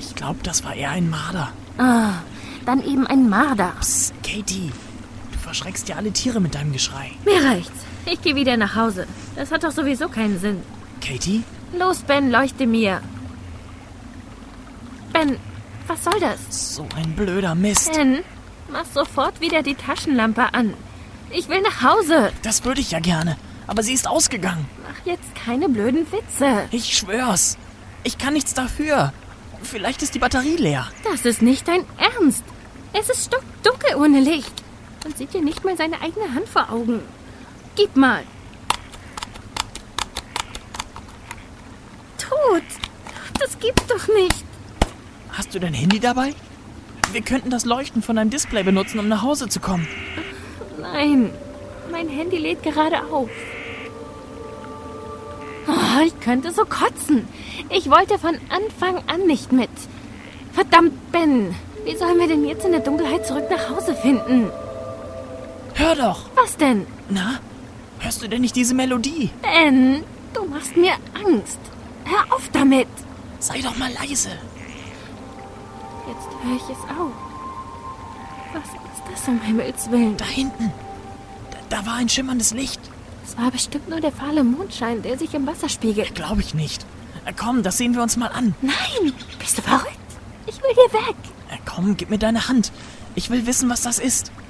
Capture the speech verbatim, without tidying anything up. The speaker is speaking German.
Ich glaube, das war eher ein Marder. Ah, dann eben ein Marder. Psst, Katie, du verschreckst ja alle Tiere mit deinem Geschrei. Mir reicht's. Ich gehe wieder nach Hause. Das hat doch sowieso keinen Sinn. Katie? Los, Ben, leuchte mir. Ben, was soll das? So ein blöder Mist. Ben, mach sofort wieder die Taschenlampe an. Ich will nach Hause. Das würde ich ja gerne, aber sie ist ausgegangen. Mach jetzt keine blöden Witze. Ich schwör's. Ich kann nichts dafür. Vielleicht ist die Batterie leer. Das ist nicht dein Ernst. Es ist stockdunkel ohne Licht. Man sieht dir nicht mal seine eigene Hand vor Augen. Gib mal. Tot. Das gibt's doch nicht. Hast du dein Handy dabei? Wir könnten das Leuchten von deinem Display benutzen, um nach Hause zu kommen. Nein, mein Handy lädt gerade auf. Oh, ich könnte so kotzen. Ich wollte von Anfang an nicht mit. Verdammt, Ben. Wie sollen wir denn jetzt in der Dunkelheit zurück nach Hause finden? Hör doch. Was denn? Na, hörst du denn nicht diese Melodie? Ben, du machst mir Angst. Hör auf damit. Sei doch mal leise. Jetzt höre ich es auch. Was ist das um Himmels Willen? Da hinten. Da, da war ein schimmerndes Licht. Es war bestimmt nur der fahle Mondschein, der sich im Wasser spiegelt. Glaube ich nicht. Äh, komm, das sehen wir uns mal an. Nein, bist du verrückt? Ich will hier weg. Äh, komm, gib mir deine Hand. Ich will wissen, was das ist.